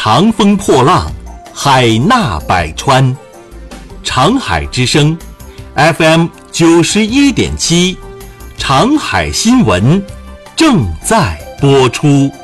长风破浪，海纳百川。长海之声 FM 91.7，长海新闻正在播出。